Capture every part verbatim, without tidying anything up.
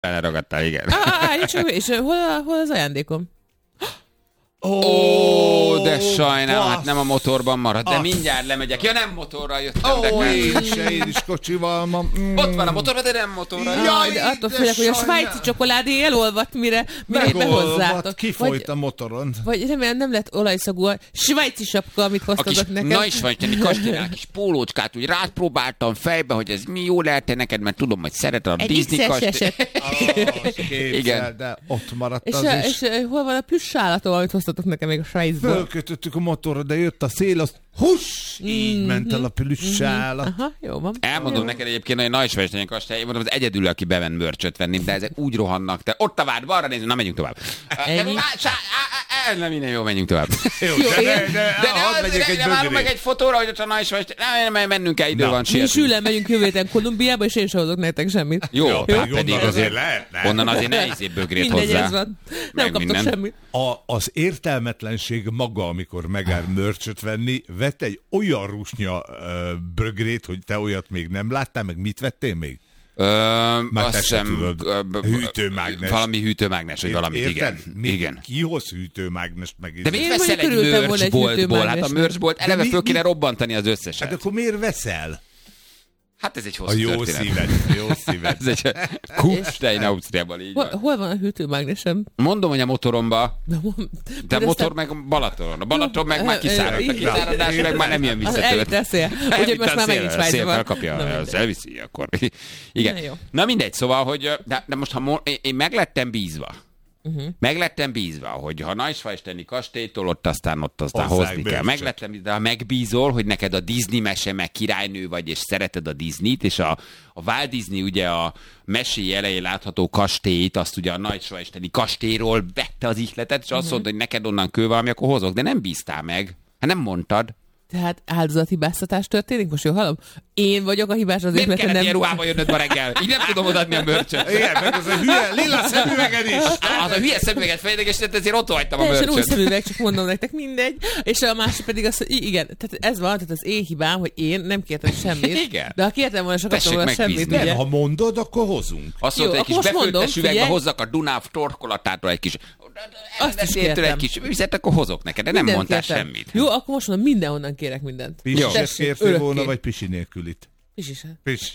Elragadtál, igen. Ah, és hol, hol az ajándékom? Ó, oh, de sajnálom, hát nem a motorban marad, de mindjárt lemegyek. Ja, nem motorral jöttem, oh, de nem. Én is, én is kocsival ma. Mm. Ott van a motorban, de nem motorral. Jaj, de attól félek, hogy a svájci csokoládé elolvadt, mire, mire behozzátok. Kifolyt a motoron. Vagy remélem nem lett olajszagú a svájci sapka, amit hoztatok nekem. Na is van, tenni kastélnál kis pólócskát, úgy rápróbáltam fejbe, hogy ez mi jó lehet neked, mert tudom, hogy szereted a Disney kastélyt. Igen, de ott maradt és az a, is. És hol van a plusz állatom, amit hoztatok nekem még a Svájcból? Fölkötöttük a motorra, de jött a szél, azt huss! Így mm-hmm. ment el a plusz állat. Aha, jó van. Elmondom jó. neked egyébként, hogy nagy Svájcányi kastély, én mondom, az egyedül, aki beven mörcsöt venni, de ezek úgy rohannak, te ott a vád, balra nézzünk, na menjünk tovább. Ennyi? Nem, minden jó, menjünk tovább. Jó, de, de, de, de hadd megyek egy bögrét. sietünk. Mi süllen megyünk jövő héten Kolumbiába, és én sem hozok nektek semmit. Jó, jó? pedig azért lehetne. Onnan azért ne izébb bögrét hozzá. Mindegy, ez van. Nem kaptok semmit. A, az értelmetlenség maga, amikor megáll mörcsöt venni, vett egy olyan rusnya uh, bögrét, hogy te olyat még nem láttál, meg mit vettél még? Ö, azt hiszem, hűtőmágnes. Valami hűtőmágnes, vagy valami, igen. igen. Ki hoz hűtőmágnest meg? De mit veszel egy mörcsboltból? Hát a mörcsbolt eleve föl kéne robbantani az összeset. Hát akkor miért veszel? Hát ez egy hosszú a jó történet. Szíved, jó szíved. Ez egy Kufstein Ausztriában így hol, van. hol van a hűtőmágnesem? Mondom, hogy a motoromba. De, de a motor aztán... meg Balatonon. A Balaton meg már kiszáradt. A kiszáradás meg már nem jön vissza tőle. Elvitte a szél. Úgyhogy most már megint Svájcban van. Elkapja, az elviszi akkor. Igen. Na, Na mindegy, szóval, hogy de, de most ha én, én meglettem bízva. Uh-huh. Meglettem bízva, hogy ha Neuschwansteini kastélytól ott aztán ott aztán hozzák hozni kell. Meglettem, de ha megbízol, hogy neked a Disney mese, meg királynő vagy, és szereted a Disneyt, és a, a Walt Disney ugye a meséi elején látható kastélyt, azt ugye a Neuschwansteini kastélyról vette az ihletet, és uh-huh. azt mondta, hogy neked onnan kő valami, akkor hozok, de nem bíztál meg. Hát nem mondtad. Tehát áldozathibáztatás történik? Most jó hallom? Én vagyok a hibás azért, mert nem... Miért ilyen ruhába jönnöd ma reggel? Így nem tudom odaadni a mörcsöt. Igen, meg az a hülye lila szemüveged is. Az a hülye szemüveget fejlegesített, ezért ott hagytam a mörcsöt. mörcsöt. Új szemüveg, csak mondom nektek, mindegy. És a másik pedig az, hogy igen, tehát ez van, tehát az én hibám, hogy én nem kértem semmit. Igen. De ha kértem volna, csak kaptam volna semmit. Nem, ugye? Ha mondod, akkor hozunk. Azt mondta, egy kis befőttes üvegbe hozzak a Dunáv torkolatától egy kis... Azt is kértem. Egy kis vizet, akkor hozok neked, de nem Minden mondtál kértem. semmit. Jó, akkor most mondom, mindenhonnan kérek mindent. Pisis kértél volna, vagy pisi nélkülit? Pisis. Pisis.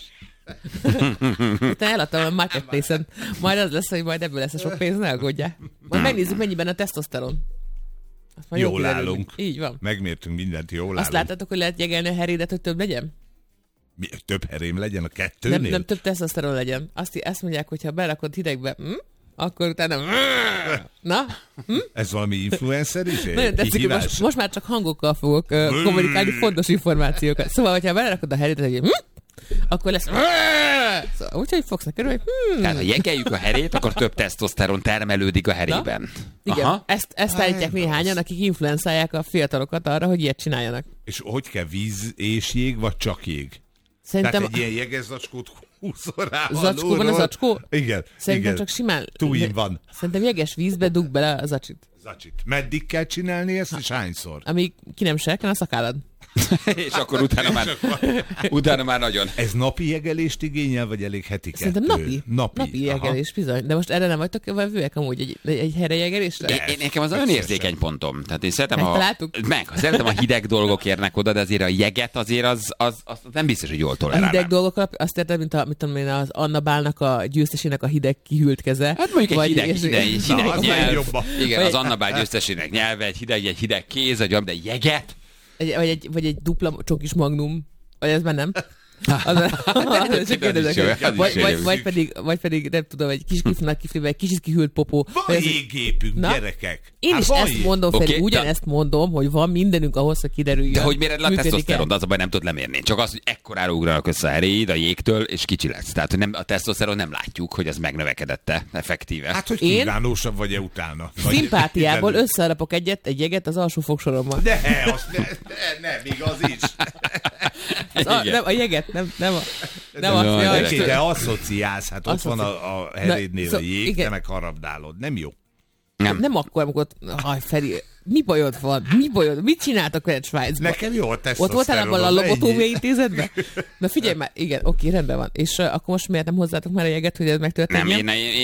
Utána eladtam a marketplace-en. Majd az lesz, hogy majd ebből lesz a sok pénz, ne aggódjál. Majd megnézzük, mennyiben a tesztoszteron. Jól állunk. Így van. Megmértünk mindent, jól állunk. Azt láttátok, hogy lehet jegelni a herédet, hogy több legyen? Mi, több herém legyen a kettőnél? Nem, nem több tesztoszteron legyen. Azt, azt mondják, hogy ha berakod hidegbe, hm? akkor utána... Na? Hm? Ez valami influencer is? Nagyon tetszik, most, most már csak hangokkal fogok uh, kommunikálni fontos információkat. Szóval, hogyha belerakod a herédet, hogy hm? akkor lesz... Szóval, úgyhogy fogsz neked, hogy... Hmm. Tehát, ha jegeljük a herét, akkor több tesztoszteron termelődik a herében. Na? Igen, Aha. ezt, ezt állítják néhányan, akik influenzálják a fiatalokat arra, hogy ilyet csináljanak. És hogy kell, víz és jég, vagy csak jég? Szerintem... Tehát egy ilyen jeges-zacskót húszol rá Zacskóban a zacskó? Igen. Szerintem igen. csak simán... Túlin van. Szerintem jeges vízbe dug bele a zacsit. Zacsit. Meddig kell csinálni ezt, és hányszor? Amíg ki nem serken a szakállad. És akkor utána már, utána már nagyon. Ez napi jegelést igényel, vagy elég heti kettő? Szerintem napi. Napi, napi jegelés, bizony. De most erre nem vagytok vevőek amúgy egy, egy helyre jegelésre? Én, én, nekem az nagyon érzékeny pontom. Tehát én szeretem a, meg, szeretem a hideg dolgok érnek oda, de azért a jeget azért az, az, az nem biztos, hogy jól tolerálnám. A hideg dolgok alap, azt érted, mint, a, mint tudom én, az Anna Bálnak a győztesének a hideg kihűlt keze. Hát mondjuk egy hideg, és, hideg, és, hideg na, nyelv. Igen, vagy az Anna Bál győztesének nyelve, egy hideg, egy hideg kéz, egy de jeget. Egy, vagy, egy, vagy egy dupla csokis magnum. Vagy ez már nem? Az, az, csak kérdezek, vagy, vagy, vagy, pedig, vagy pedig, nem tudom, egy kis kifli, nagy kifli, vagy egy kicsit kihűlt popó. Van jégépünk, gyerekek. Én hát is ezt jég. mondom, Feri, okay, ugyanezt de... mondom, hogy van mindenünk ahhoz, hogy kiderüljön. De hogy méred le a tesztoszteront, az a baj, nem tudod lemérni. Csak az, hogy ekkorára ugranak össze a heréid a jégtől, és kicsi lesz. Tehát hogy nem, a tesztoszteron nem látjuk, hogy az megnövekedette effektíve. Hát, hogy kívánosabb vagy-e utána? Szimpátiából összearapok egyet, egy jeget az alsó fogsorommal. De, azt ne, ne, nem igaz is. Az a, nem, a jeget, nem, nem a... Nem de, azt, jaj, de, de asszociálsz, hát ott Asszociál. van a, a herédnél Na, a jég, igen. te meg harabdálod. Nem jó. Nem. Nem akkor, amikor... Haj, Feri, mi bajod van? Mi bajod? Mit csináltak veled Svájcban? Nekem jó a tesztoszteron. Ott voltál abban a lobotómiai intézetben? Na figyelj már, igen, oké, rendben van. És uh, akkor most miért nem hozzátok már a jeget, hogy ez megtörténjen? Nem, én, én,